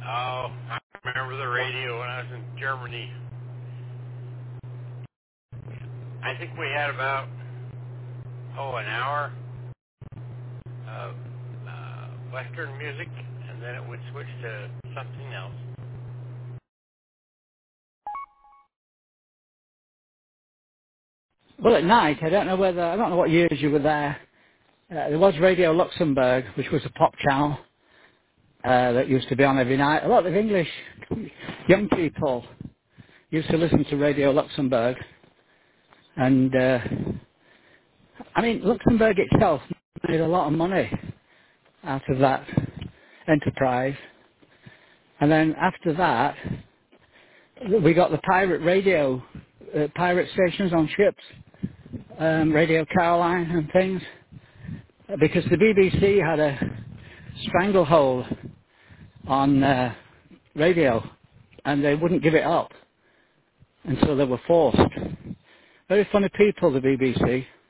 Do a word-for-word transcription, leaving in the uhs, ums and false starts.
Oh, I remember the radio when I was in Germany. I think we had about, oh, an hour of uh, Western music, and then it would switch to something else. Well, at night, I don't know whether, I don't know what years you were there. Uh, there was Radio Luxembourg, which was a pop channel uh, that used to be on every night. A lot of English young people used to listen to Radio Luxembourg. And, uh, I mean, Luxembourg itself made a lot of money out of that enterprise. And then after that, we got the pirate radio, uh, pirate stations on ships, um, Radio Caroline and things, because the B B C had a stranglehold on uh, radio, and they wouldn't give it up, and so they were forced. Very funny people, the B B C.